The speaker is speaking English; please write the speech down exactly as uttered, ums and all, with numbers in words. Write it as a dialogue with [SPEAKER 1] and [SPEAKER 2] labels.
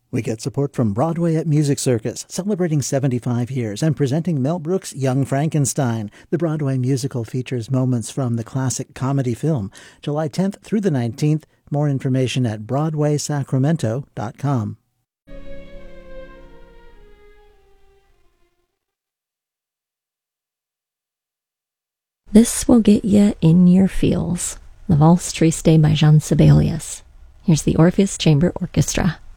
[SPEAKER 1] We get support from Broadway at Music Circus, celebrating seventy-five years and presenting Mel Brooks' Young Frankenstein. The Broadway musical features moments from the classic comedy film. July tenth through the nineteenth. More information at broadway sacramento dot com.
[SPEAKER 2] This will get you in your feels. The Valse Triste by Jean Sibelius. Here's the Orpheus Chamber Orchestra.